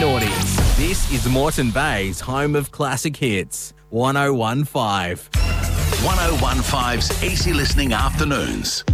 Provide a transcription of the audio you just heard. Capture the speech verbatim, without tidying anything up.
naughty. This is Moreton Bay's home of classic hits. one oh one point five. one oh one point five's Easy Listening Afternoons.